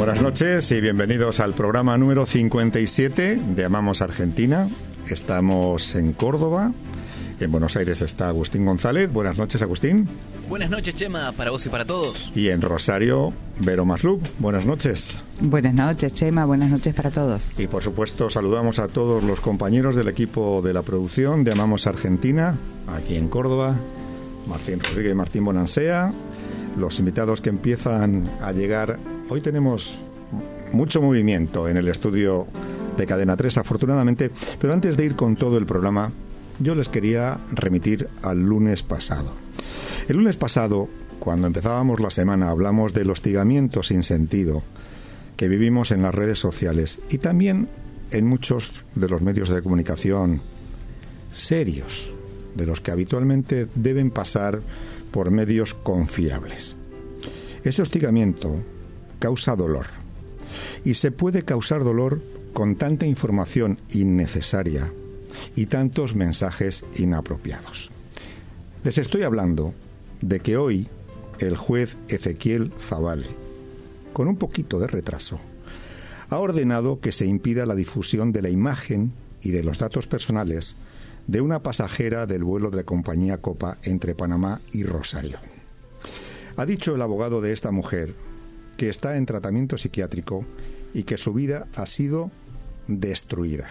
Buenas noches y bienvenidos al programa número 57 de Amamos Argentina. Estamos en Córdoba. En Buenos Aires está Agustín González. Buenas noches, Agustín. Buenas noches, Chema, para vos y para todos. Y en Rosario, Vero Maslub. Buenas noches. Buenas noches, Chema. Buenas noches para todos. Y por supuesto saludamos a todos los compañeros del equipo de la producción de Amamos Argentina, aquí en Córdoba. Martín Rodríguez y Martín Bonansea. Los invitados que empiezan a llegar. Hoy tenemos mucho movimiento en el estudio de Cadena 3, afortunadamente. Pero antes de ir con todo el programa, yo les quería remitir al lunes pasado. El lunes pasado, cuando empezábamos la semana, hablamos del hostigamiento sin sentido que vivimos en las redes sociales y también en muchos de los medios de comunicación serios, de los que habitualmente deben pasar por medios confiables. Ese hostigamiento causa dolor, y se puede causar dolor con tanta información innecesaria y tantos mensajes inapropiados. Les estoy hablando de que hoy el juez Ezequiel Zavale, con un poquito de retraso, ha ordenado que se impida la difusión de la imagen y de los datos personales de una pasajera del vuelo de la compañía Copa entre Panamá y Rosario. Ha dicho el abogado de esta mujer que está en tratamiento psiquiátrico y que su vida ha sido destruida.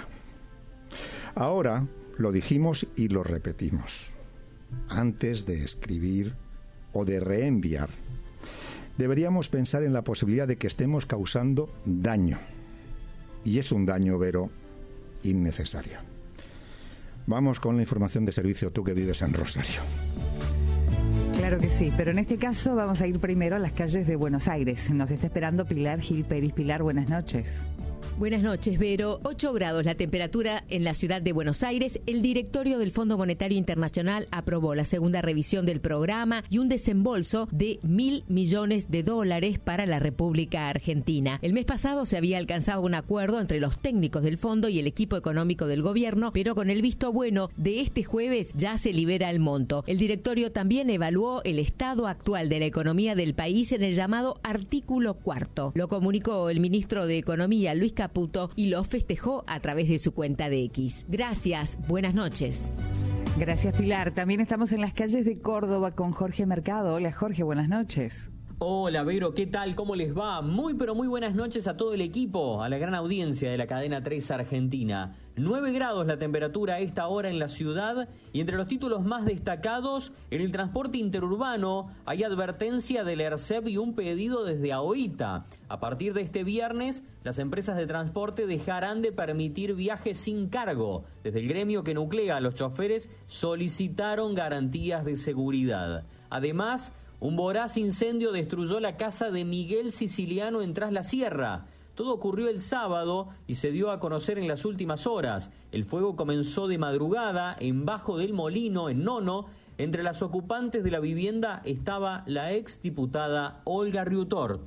Ahora lo dijimos y lo repetimos. Antes de escribir o de reenviar, deberíamos pensar en la posibilidad de que estemos causando daño. Y es un daño, Vero, innecesario. Vamos con la información de servicio, tú que vives en Rosario. Claro que sí, pero en este caso vamos a ir primero a las calles de Buenos Aires. Nos está esperando Pilar Gil Peris. Pilar, buenas noches. Buenas noches, Vero. 8 grados la temperatura en la ciudad de Buenos Aires. El directorio del Fondo Monetario Internacional aprobó la segunda revisión del programa y un desembolso de $1.000 millones para la República Argentina. El mes pasado se había alcanzado un acuerdo entre los técnicos del fondo y el equipo económico del gobierno, pero con el visto bueno de este jueves ya se libera el monto. El directorio también evaluó el estado actual de la economía del país en el llamado artículo 4. Lo comunicó el ministro de Economía, Luis Caputo, y lo festejó a través de su cuenta de X. Gracias, buenas noches. Gracias, Pilar. También estamos en las calles de Córdoba con Jorge Mercado. Hola, Jorge, buenas noches. Hola, Vero, ¿qué tal? ¿Cómo les va? Muy, pero muy buenas noches a todo el equipo, a la gran audiencia de la Cadena 3 Argentina. 9 grados la temperatura a esta hora en la ciudad y entre los títulos más destacados, en el transporte interurbano hay advertencia del ERCEP y un pedido desde AOITA. A partir de este viernes, las empresas de transporte dejarán de permitir viajes sin cargo. Desde el gremio que nuclea a los choferes solicitaron garantías de seguridad. Además, un voraz incendio destruyó la casa de Miguel Siciliano en Tras la Sierra. Todo ocurrió el sábado y se dio a conocer en las últimas horas. El fuego comenzó de madrugada en Bajo del Molino, en Nono. Entre las ocupantes de la vivienda estaba la exdiputada Olga Riutort.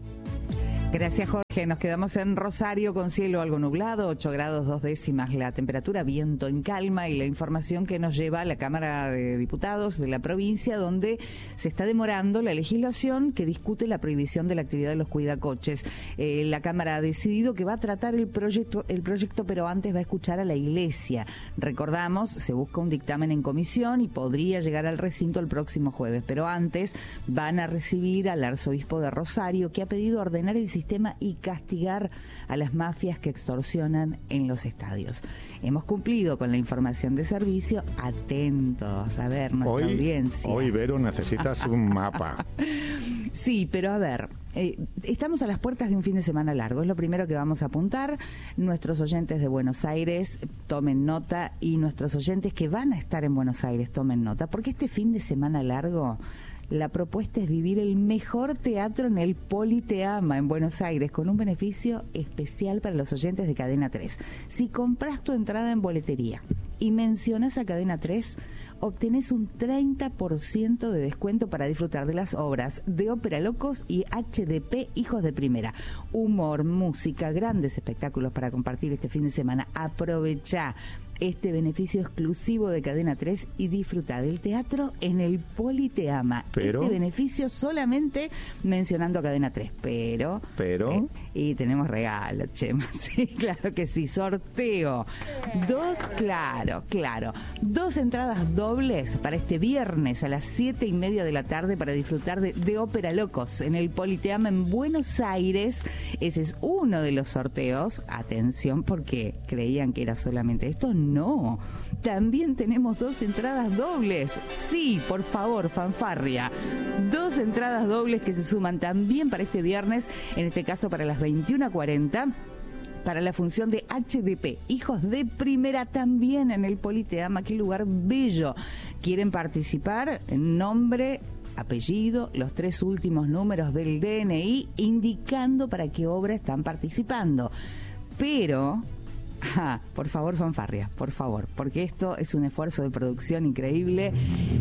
Gracias, Jorge. Nos quedamos en Rosario con cielo algo nublado, 8 grados 2 décimas la temperatura, viento en calma y la información que nos lleva a la Cámara de Diputados de la provincia, donde se está demorando la legislación que discute la prohibición de la actividad de los cuidacoches. La Cámara ha decidido que va a tratar el proyecto, pero antes va a escuchar a la Iglesia. Recordamos, se busca un dictamen en comisión y podría llegar al recinto el próximo jueves, pero antes van a recibir al arzobispo de Rosario, que ha pedido ordenar el sistema y castigar a las mafias que extorsionan en los estadios. Hemos cumplido con la información de servicio. Atentos a ver nuestra audiencia. Hoy, Vero, necesitas un mapa. Sí, pero a ver, estamos a las puertas de un fin de semana largo. Es lo primero que vamos a apuntar. Nuestros oyentes de Buenos Aires tomen nota y nuestros oyentes que van a estar en Buenos Aires tomen nota, porque este fin de semana largo la propuesta es vivir el mejor teatro en el Politeama en Buenos Aires, con un beneficio especial para los oyentes de Cadena 3. Si compras tu entrada en boletería y mencionas a Cadena 3, obtenés un 30% de descuento para disfrutar de las obras de Ópera Locos y HDP Hijos de Primera. Humor, música, grandes espectáculos para compartir este fin de semana. Aprovecha este beneficio exclusivo de Cadena 3 y disfruta del teatro en el Politeama. Pero este beneficio solamente mencionando a Cadena 3, pero y tenemos regalo, Chema. Sí, claro que sí, sorteo. Dos entradas dobles para este viernes a las 7:30 de la tarde para disfrutar de Ópera Locos en el Politeama en Buenos Aires. Ese es uno de los sorteos. Atención, porque creían que era solamente esto. No, también tenemos 2 entradas dobles. Sí, por favor, fanfarria. 2 entradas dobles que se suman también para este viernes, en este caso para las 21:40. Para la función de HDP, Hijos de Primera, también en el Politeama. Qué lugar bello. ¿Quieren participar? Nombre, apellido, los 3 últimos números del DNI, indicando para qué obra están participando. Pero, por favor, fanfarria, por favor, porque esto es un esfuerzo de producción increíble.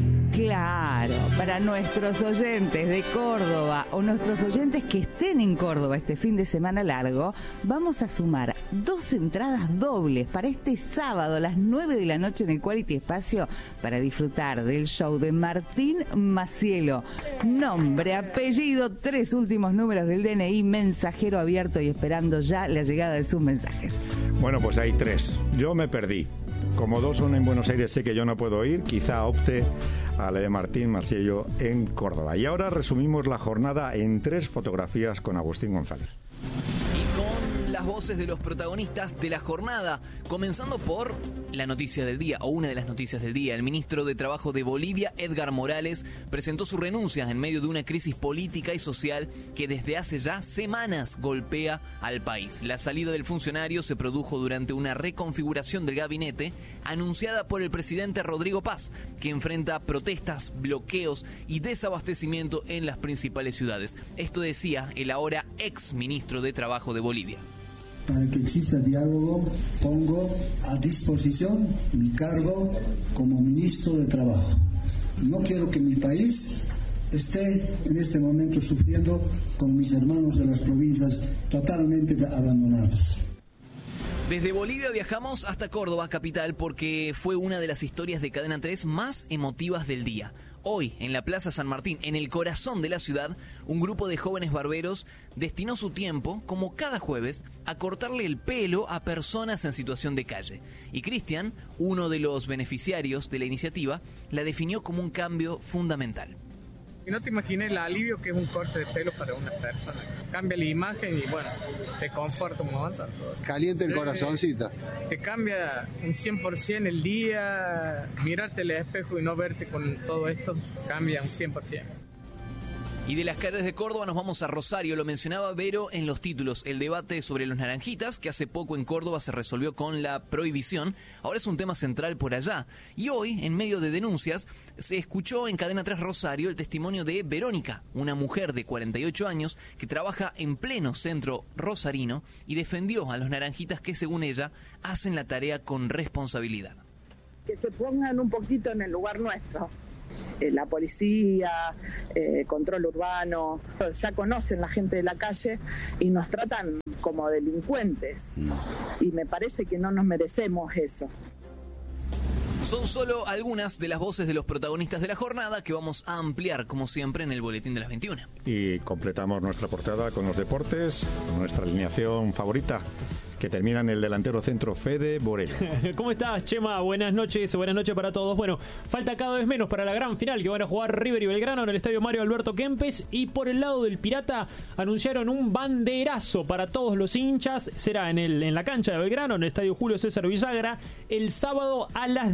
Claro, para nuestros oyentes de Córdoba o nuestros oyentes que estén en Córdoba este fin de semana largo, vamos a sumar 2 entradas dobles para este sábado a las 9 de la noche en el Quality Espacio para disfrutar del show de Martín Macielo. Nombre, apellido, 3 últimos números del DNI, mensajero abierto y esperando ya la llegada de sus mensajes. Bueno, pues hay 3. Yo me perdí. Como 2 son en Buenos Aires, sé que yo no puedo ir, quizá opte a la de Martín Maciello en Córdoba. Y ahora resumimos la jornada en 3 fotografías con Agustín González. Y con las voces de los protagonistas de la jornada, comenzando por la noticia del día, o una de las noticias del día. El ministro de Trabajo de Bolivia, Edgar Morales, presentó su renuncia en medio de una crisis política y social que desde hace ya semanas golpea al país. La salida del funcionario se produjo durante una reconfiguración del gabinete anunciada por el presidente Rodrigo Paz, que enfrenta protestas, bloqueos y desabastecimiento en las principales ciudades. Esto decía el ahora ex ministro de Trabajo de Bolivia. Para que exista diálogo, pongo a disposición mi cargo como ministro de Trabajo. No quiero que mi país esté en este momento sufriendo con mis hermanos de las provincias totalmente abandonados. Desde Bolivia viajamos hasta Córdoba, capital, porque fue una de las historias de Cadena 3 más emotivas del día. Hoy, en la Plaza San Martín, en el corazón de la ciudad, un grupo de jóvenes barberos destinó su tiempo, como cada jueves, a cortarle el pelo a personas en situación de calle. Y Cristian, uno de los beneficiarios de la iniciativa, la definió como un cambio fundamental. Y no te imaginé el alivio que es un corte de pelo para una persona. Cambia la imagen y bueno, te conforta un montón. Caliente el corazoncito. Te cambia un 100% el día, mirarte al espejo y no verte con todo esto, cambia un 100%. Y de las calles de Córdoba nos vamos a Rosario. Lo mencionaba Vero en los títulos. El debate sobre los naranjitas, que hace poco en Córdoba se resolvió con la prohibición, ahora es un tema central por allá. Y hoy, en medio de denuncias, se escuchó en Cadena 3 Rosario el testimonio de Verónica, una mujer de 48 años que trabaja en pleno centro rosarino y defendió a los naranjitas que, según ella, hacen la tarea con responsabilidad. Que se pongan un poquito en el lugar nuestro. La policía, control urbano, ya conocen la gente de la calle y nos tratan como delincuentes. Y me parece que no nos merecemos eso. Son solo algunas de las voces de los protagonistas de la jornada que vamos a ampliar, como siempre, en el Boletín de las 21. Y completamos nuestra portada con los deportes, nuestra alineación favorita, que termina en el delantero centro Fede Borel. ¿Cómo estás, Chema? Buenas noches para todos. Bueno, falta cada vez menos para la gran final que van a jugar River y Belgrano en el Estadio Mario Alberto Kempes. Y por el lado del Pirata anunciaron un banderazo para todos los hinchas. Será en la cancha de Belgrano, en el Estadio Julio César Villagra, el sábado a las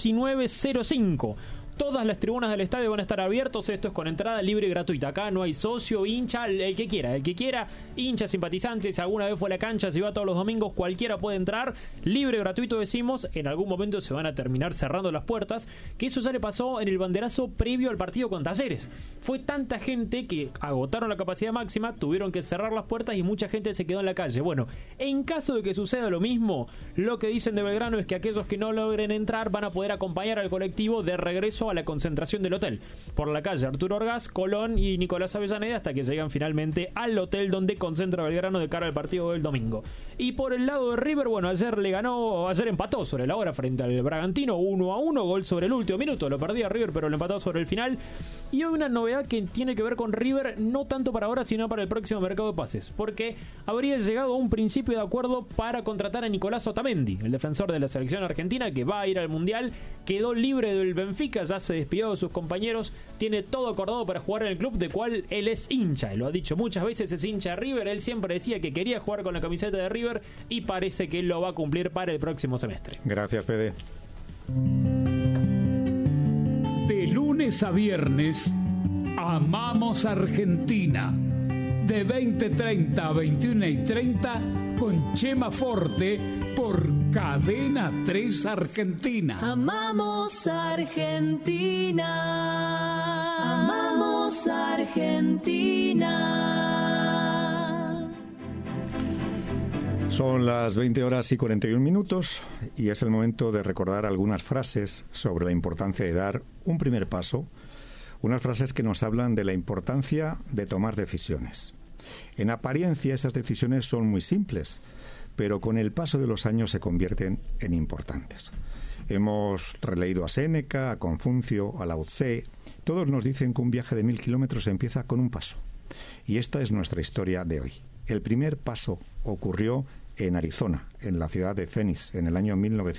19:05. Todas las tribunas del estadio van a estar abiertos. Esto es con entrada libre y gratuita. Acá no hay socio, hincha, el que quiera, hincha, simpatizante. Si alguna vez fue a la cancha, si va todos los domingos, cualquiera puede entrar. Libre, gratuito, decimos. En algún momento se van a terminar cerrando las puertas. Que eso ya le pasó en el banderazo previo al partido con Talleres. Fue tanta gente que agotaron la capacidad máxima, tuvieron que cerrar las puertas y mucha gente se quedó en la calle. Bueno, en caso de que suceda lo mismo, lo que dicen de Belgrano es que aquellos que no logren entrar van a poder acompañar al colectivo de regreso toda la concentración del hotel por la calle Arturo Orgaz, Colón y Nicolás Avellaneda, hasta que llegan finalmente al hotel donde concentra Belgrano de cara al partido del domingo. Y por el lado de River, bueno, ayer empató sobre la hora frente al Bragantino 1-1, gol sobre el último minuto, lo perdía River pero lo empató sobre el final. Y hoy una novedad que tiene que ver con River, no tanto para ahora sino para el próximo mercado de pases, porque habría llegado a un principio de acuerdo para contratar a Nicolás Otamendi, el defensor de la selección argentina que va a ir al Mundial. Quedó libre del Benfica, ya se despidió de sus compañeros, tiene todo acordado para jugar en el club de cual él es hincha, lo ha dicho muchas veces, es hincha de River. Él siempre decía que quería jugar con la camiseta de River y parece que él lo va a cumplir para el próximo semestre. Gracias, Fede. De lunes a viernes, Amamos Argentina. De 20:30 a 21:30 con Chema Forte por Cadena 3 Argentina. Amamos Argentina. Amamos Argentina. Son las 20:41 y es el momento de recordar algunas frases sobre la importancia de dar un primer paso. Unas frases que nos hablan de la importancia de tomar decisiones. En apariencia esas decisiones son muy simples, pero con el paso de los años se convierten en importantes. Hemos releído a Séneca, a Confucio, a Lao Tse. Todos nos dicen que un viaje de 1000 kilómetros empieza con un paso. Y esta es nuestra historia de hoy. El primer paso ocurrió en Arizona, en la ciudad de Phoenix, en el año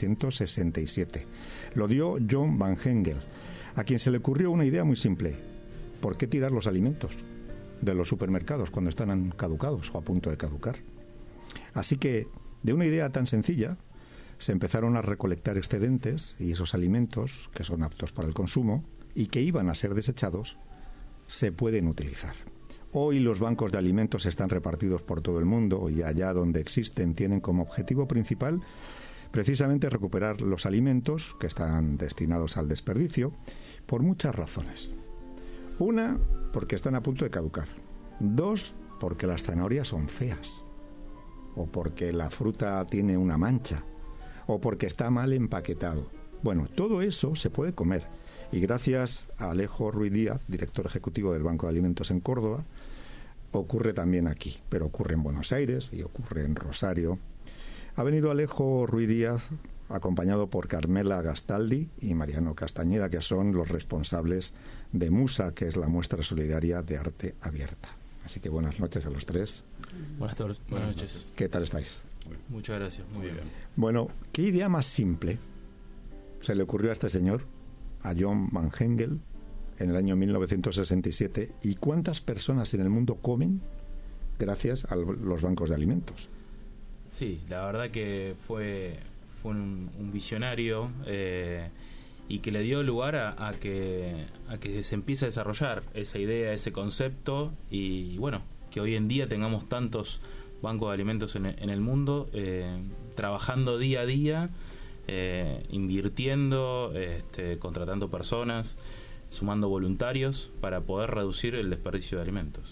1967. Lo dio John Van Hengel, a quien se le ocurrió una idea muy simple. ¿Por qué tirar los alimentos de los supermercados cuando están caducados o a punto de caducar? Así que, de una idea tan sencilla, se empezaron a recolectar excedentes y esos alimentos, que son aptos para el consumo y que iban a ser desechados, se pueden utilizar. Hoy los bancos de alimentos están repartidos por todo el mundo y allá donde existen tienen como objetivo principal precisamente recuperar los alimentos que están destinados al desperdicio por muchas razones. Una, porque están a punto de caducar. Dos, porque las zanahorias son feas. O porque la fruta tiene una mancha. O porque está mal empaquetado. Bueno, todo eso se puede comer. Y gracias a Alejo Ruiz Díaz, director ejecutivo del Banco de Alimentos en Córdoba, ocurre también aquí. Pero ocurre en Buenos Aires y ocurre en Rosario. Ha venido Alejo Ruiz Díaz acompañado por Carmela Gastaldi y Mariano Castañeda, que son los responsables de MUSA, que es la muestra solidaria de arte abierta. Así que buenas noches a los tres. Buenas noches. ¿Qué tal estáis? Muchas gracias, muy bien. Bueno, ¿qué idea más simple se le ocurrió a este señor, a John Van Hengel, en el año 1967? ¿Y cuántas personas en el mundo comen gracias a los bancos de alimentos? Sí, la verdad que fue un visionario y que le dio lugar a que se empiece a desarrollar esa idea, ese concepto, y bueno, que hoy en día tengamos tantos bancos de alimentos en el mundo, trabajando día a día, invirtiendo, contratando personas, sumando voluntarios para poder reducir el desperdicio de alimentos.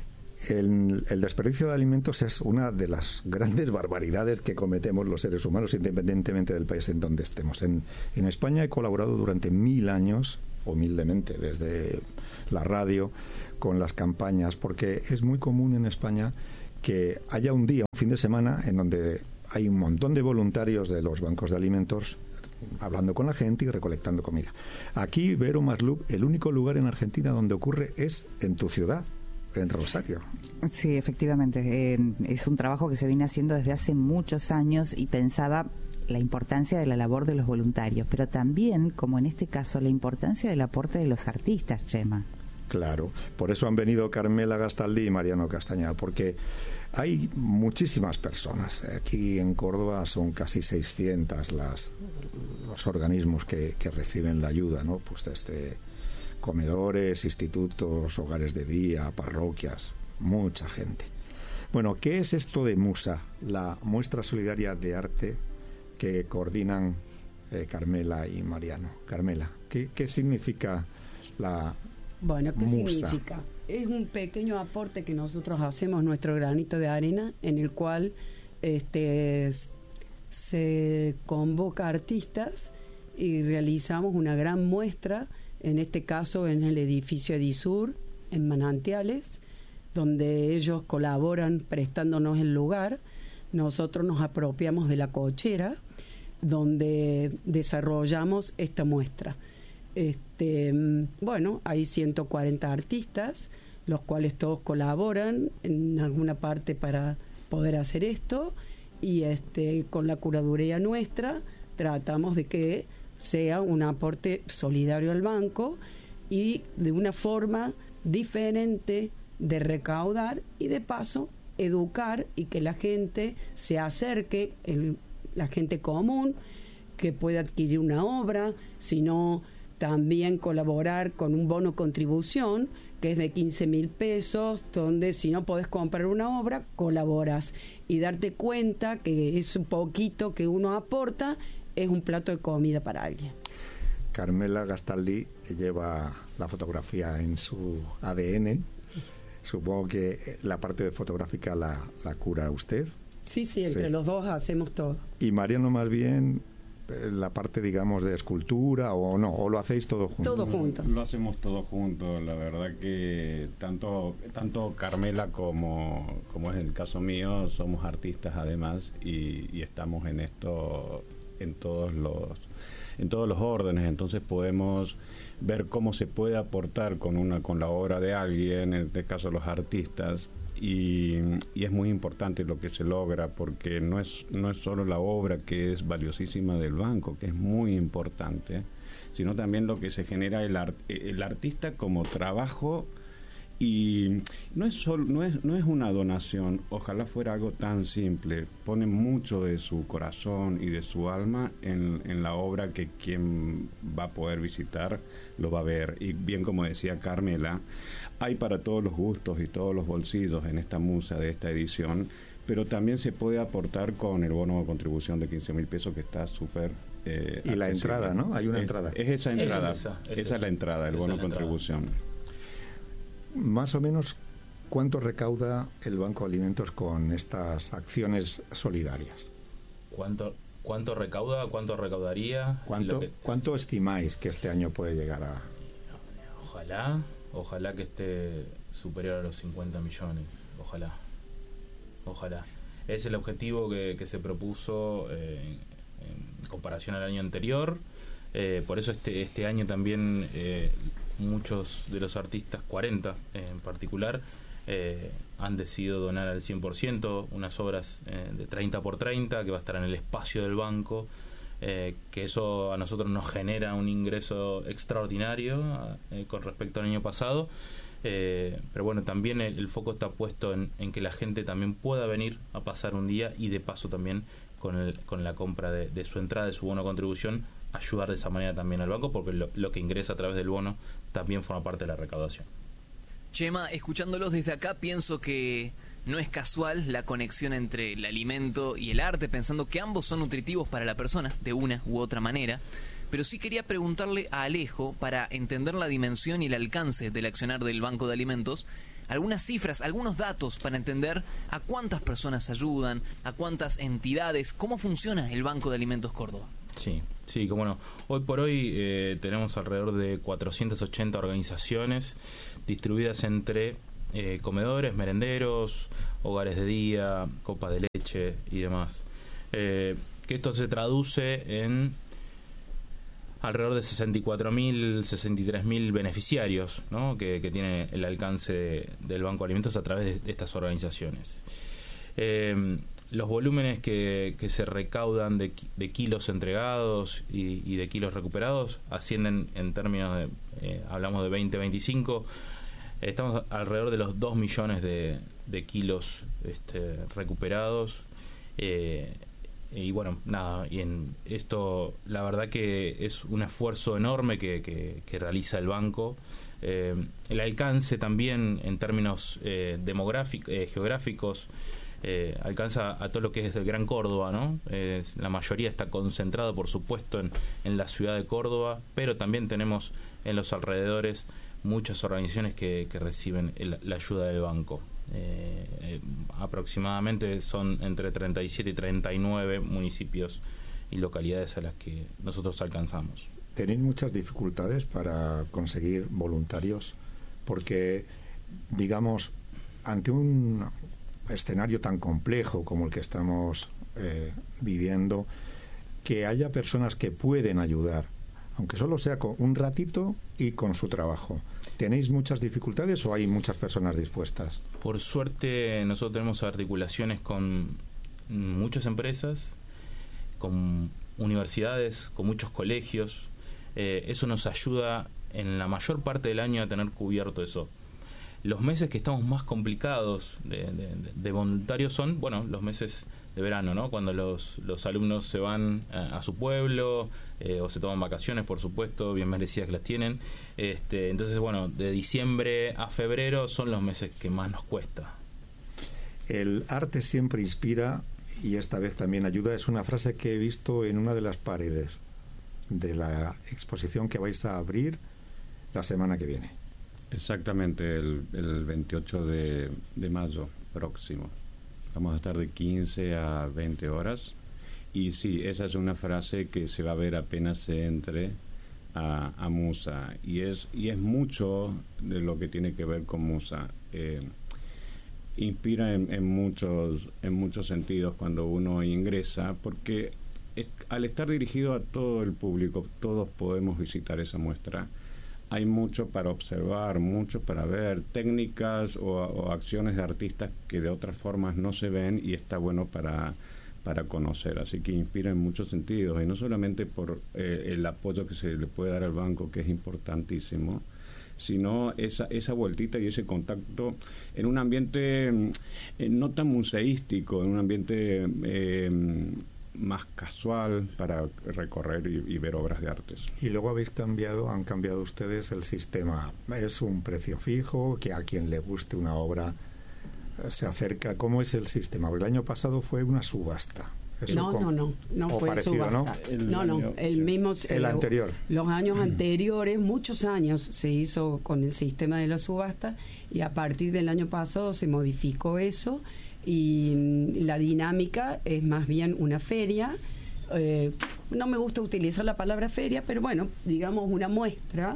El desperdicio de alimentos es una de las grandes barbaridades que cometemos los seres humanos, independientemente del país en donde estemos. En España he colaborado durante 1000 años, humildemente, desde la radio, con las campañas, porque es muy común en España que haya un día, un fin de semana, en donde hay un montón de voluntarios de los bancos de alimentos hablando con la gente y recolectando comida. Aquí, Vero Maslup, el único lugar en Argentina donde ocurre es en tu ciudad, en Rosario. Sí, efectivamente. Es un trabajo que se viene haciendo desde hace muchos años y pensaba la importancia de la labor de los voluntarios, pero también, como en este caso, la importancia del aporte de los artistas, Chema. Claro, por eso han venido Carmela Gastaldi y Mariano Castañeda, porque hay muchísimas personas. Aquí en Córdoba son casi 600 los organismos que reciben la ayuda, ¿no? Pues desde comedores, institutos, hogares de día, parroquias, mucha gente. Bueno, ¿qué es esto de MUSA, la muestra solidaria de arte que coordinan Carmela y Mariano? Carmela, ¿qué significa la Bueno, ¿qué MUSA? significa? Es un pequeño aporte que nosotros hacemos, nuestro granito de arena, en el cual se convoca artistas y realizamos una gran muestra, en este caso en el edificio Edisur, en Manantiales, donde ellos colaboran prestándonos el lugar. Nosotros nos apropiamos de la cochera, donde desarrollamos esta muestra. Bueno, hay 140 artistas, los cuales todos colaboran en alguna parte para poder hacer esto, y con la curaduría nuestra tratamos de que sea un aporte solidario al banco y de una forma diferente de recaudar y de paso educar y que la gente se acerque, la gente común que pueda adquirir una obra, sino también colaborar con un bono contribución que es de 15.000 pesos, donde si no podés comprar una obra, colaboras y darte cuenta que es un poquito que uno aporta, es un plato de comida para alguien. Carmela Gastaldi lleva la fotografía en su ADN. Supongo que la parte fotográfica la cura usted. Sí, entre los dos hacemos todo. Y Mariano, más bien, la parte, digamos, de escultura, o no, o lo hacéis todo juntos. Todo juntos. Lo hacemos todo juntos. La verdad que tanto Carmela como es el caso mío, somos artistas además y estamos en esto en todos los órdenes. Entonces podemos ver cómo se puede aportar con la obra de alguien, en este caso los artistas. Y es muy importante lo que se logra, porque no es solo la obra que es valiosísima del banco, que es muy importante, sino también lo que se genera el artista como trabajo. Y no es una donación, ojalá fuera algo tan simple, pone mucho de su corazón y de su alma en la obra que quien va a poder visitar lo va a ver. Y bien, como decía Carmela, hay para todos los gustos y todos los bolsillos en esta musa de esta edición, pero también se puede aportar con el bono de contribución de 15.000 pesos que está súper y accesible. La entrada, ¿no? Hay una entrada. Es esa entrada, esa es la entrada, el bono de contribución. Más o menos, ¿cuánto recauda el Banco de Alimentos con estas acciones solidarias? ¿Cuánto recauda? ¿Cuánto recaudaría? ¿Cuánto estimáis que este año puede llegar a...? Ojalá que esté superior a los 50 millones. Ojalá. Es el objetivo que se propuso en comparación al año anterior. Por eso este año también muchos de los artistas, 40 en particular, han decidido donar al 100% unas obras de 30 por 30 que va a estar en el espacio del banco, que eso a nosotros nos genera un ingreso extraordinario con respecto al año pasado. Pero bueno, también el foco está puesto en que la gente también pueda venir a pasar un día y de paso también con la compra de su entrada, de su bono contribución, ayudar de esa manera también al banco, porque lo que ingresa a través del bono también forma parte de la recaudación. Chema, escuchándolos desde acá, pienso que no es casual la conexión entre el alimento y el arte, pensando que ambos son nutritivos para la persona, de una u otra manera. Pero sí quería preguntarle a Alejo, para entender la dimensión y el alcance del accionar del Banco de Alimentos, algunas cifras, algunos datos para entender a cuántas personas ayudan, a cuántas entidades, cómo funciona el Banco de Alimentos Córdoba. Sí, como no. Hoy por hoy tenemos alrededor de 480 organizaciones distribuidas entre comedores, merenderos, hogares de día, copas de leche y demás. Que esto se traduce en alrededor de 64.000, 63.000 beneficiarios, ¿no? que tiene el alcance del Banco de Alimentos a través de estas organizaciones. Los volúmenes que se recaudan de kilos entregados y de kilos recuperados ascienden en términos de, hablamos de 20-25, estamos alrededor de los 2 millones de kilos recuperados. Y bueno, nada, y en esto la verdad que es un esfuerzo enorme que realiza el banco. El alcance también en términos geográficos alcanza a todo lo que es el Gran Córdoba, ¿no? La mayoría está concentrado, por supuesto, en la ciudad de Córdoba, pero también tenemos en los alrededores muchas organizaciones que reciben la ayuda del banco. Aproximadamente son entre 37 y 39 municipios localidades a las que nosotros alcanzamos. ¿Tenéis muchas dificultades para conseguir voluntarios? Porque, digamos, ante un escenario tan complejo como el que estamos viviendo, que haya personas que pueden ayudar, aunque solo sea con un ratito y con su trabajo. ¿Tenéis muchas dificultades o hay muchas personas dispuestas? Por suerte nosotros tenemos articulaciones con muchas empresas, con universidades, con muchos colegios. Eso nos ayuda en la mayor parte del año a tener cubierto eso. Los meses que estamos más complicados de voluntarios son, bueno, los meses de verano, ¿no? Cuando los alumnos se van a su pueblo o se toman vacaciones, por supuesto, bien merecidas que las tienen. Entonces, bueno, de diciembre a febrero son los meses que más nos cuesta. El arte siempre inspira y esta vez también ayuda. Es una frase que he visto en una de las paredes de la exposición que vais a abrir la semana que viene. Exactamente, el 28 de mayo próximo. Vamos a estar de 15 a 20 horas. Y sí, esa es una frase que se va a ver apenas se entre a Musa. Y es mucho de lo que tiene que ver con Musa. Inspira en muchos sentidos cuando uno ingresa, porque al estar dirigido a todo el público, todos podemos visitar esa muestra. Hay mucho para observar, mucho para ver, técnicas o acciones de artistas que de otras formas no se ven y está bueno para conocer. Así que inspira en muchos sentidos, y no solamente por el apoyo que se le puede dar al banco, que es importantísimo, sino esa vueltita y ese contacto en un ambiente no tan museístico, en un ambiente más casual para recorrer y ver obras de artes. Y luego han cambiado ustedes el sistema. Es un precio fijo, que a quien le guste una obra se acerca. ¿Cómo es el sistema? Porque el año pasado fue una subasta. No fue parecido, subasta. ¿No? El anterior. Los años anteriores, muchos años se hizo con el sistema de la subasta, y a partir del año pasado se modificó eso, y la dinámica es más bien una feria. No me gusta utilizar la palabra feria, pero bueno, digamos una muestra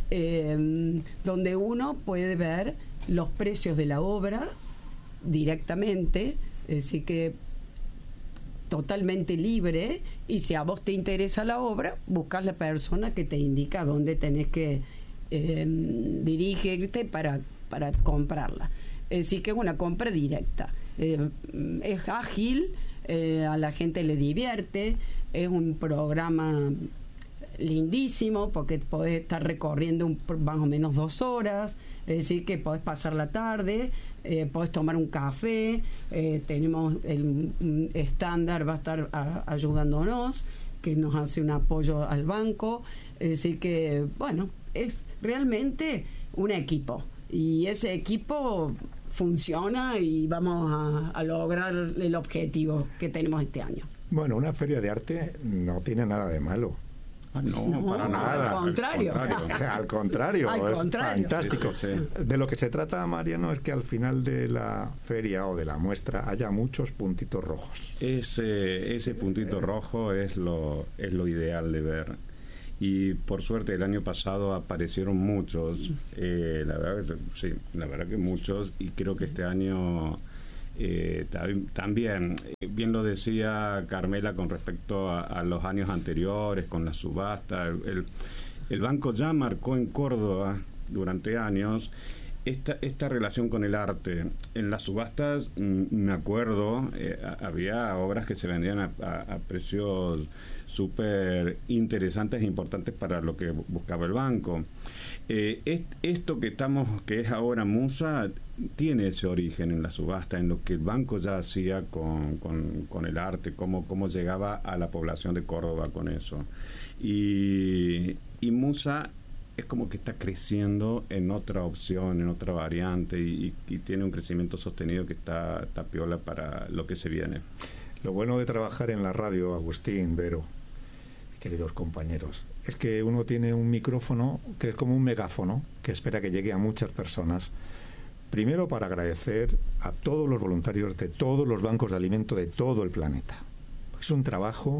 donde uno puede ver los precios de la obra directamente, así que totalmente libre, y si a vos te interesa la obra, buscas la persona que te indica dónde tenés que dirigirte para comprarla. Así que es una compra directa. Es ágil, a la gente le divierte, es un programa lindísimo porque podés estar recorriendo más o menos 2 horas, es decir que podés pasar la tarde, podés tomar un café, tenemos el estándar, va a estar ayudándonos, que nos hace un apoyo al banco, es decir que, bueno, es realmente un equipo, y ese equipo funciona y vamos a lograr el objetivo que tenemos este año. Bueno, una feria de arte no tiene nada de malo. No, para nada. Al contrario. Al contrario, es fantástico. Sí. De lo que se trata, Mariano, es que al final de la feria o de la muestra haya muchos puntitos rojos. Ese puntito rojo es lo ideal de ver. Y por suerte el año pasado aparecieron muchos, la verdad que muchos, y creo que este año también, bien lo decía Carmela con respecto a los años anteriores, con la subasta, el banco ya marcó en Córdoba durante años esta relación con el arte. En las subastas, me acuerdo, había obras que se vendían a precios súper interesantes e importantes para lo que buscaba el banco. Esto que es ahora Musa tiene ese origen en la subasta, en lo que el banco ya hacía con el arte, cómo llegaba a la población de Córdoba con eso. Y Musa es como que está creciendo en otra opción, en otra variante, y tiene un crecimiento sostenido que está piola para lo que se viene. Lo bueno de trabajar en la radio, Agustín, Vero, queridos compañeros, es que uno tiene un micrófono que es como un megáfono que espera que llegue a muchas personas. Primero, para agradecer a todos los voluntarios de todos los bancos de alimento de todo el planeta. Es un trabajo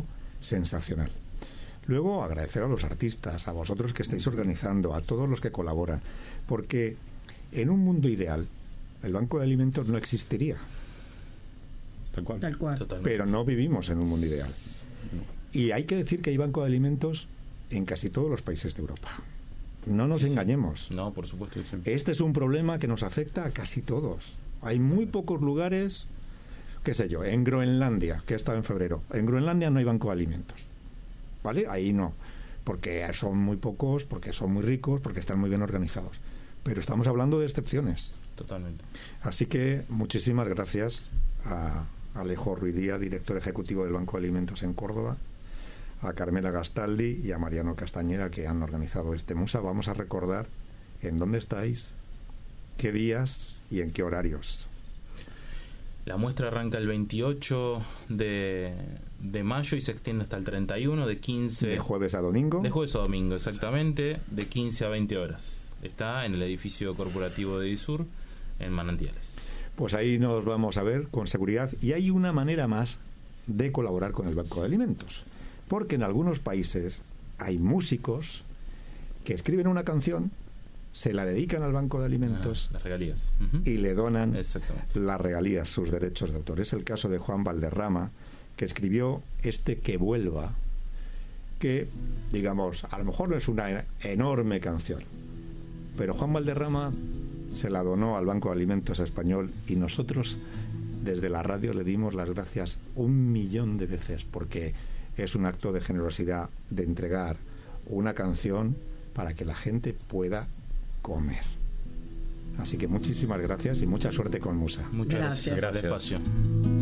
sensacional. Luego, agradecer a los artistas, a vosotros que estáis organizando, a todos los que colaboran, porque en un mundo ideal el Banco de Alimentos no existiría. Tal cual. Pero no vivimos en un mundo ideal. Y hay que decir que hay Banco de Alimentos en casi todos los países de Europa. No nos engañemos. No, por supuesto. Este es un problema que nos afecta a casi todos. Hay muy pocos lugares, qué sé yo, en Groenlandia, que he estado en febrero. En Groenlandia no hay Banco de Alimentos. ¿Vale? Ahí no. Porque son muy pocos, porque son muy ricos, porque están muy bien organizados. Pero estamos hablando de excepciones. Totalmente. Así que muchísimas gracias a Alejo Ruiz Díaz, director ejecutivo del Banco de Alimentos en Córdoba, a Carmela Gastaldi y a Mariano Castañeda, que han organizado este Musa. Vamos a recordar en dónde estáis, qué días y en qué horarios. La muestra arranca el 28 de mayo y se extiende hasta el 31, de 15... ¿De jueves a domingo? De jueves a domingo, exactamente, de 15 a 20 horas. Está en el edificio corporativo de Edisur, en Manantiales. Pues ahí nos vamos a ver con seguridad. Y hay una manera más de colaborar con el Banco de Alimentos. Porque en algunos países hay músicos que escriben una canción, se la dedican al Banco de Alimentos, las regalías, y le donan las regalías, sus derechos de autor. Es el caso de Juan Valderrama, que escribió Que vuelva, que, digamos, a lo mejor no es una enorme canción, pero Juan Valderrama se la donó al Banco de Alimentos español y nosotros desde la radio le dimos las gracias 1.000.000 de veces, porque es un acto de generosidad de entregar una canción para que la gente pueda comer. Así que muchísimas gracias y mucha suerte con Musa. Muchas gracias. Gracias.